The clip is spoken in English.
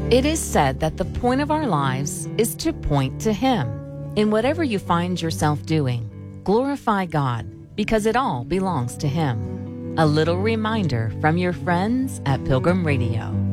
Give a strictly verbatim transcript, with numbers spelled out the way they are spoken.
It is said that the point of our lives is to point to Him. In whatever you find yourself doing, glorify God because it all belongs to Him. A little reminder from your friends at Pilgrim Radio.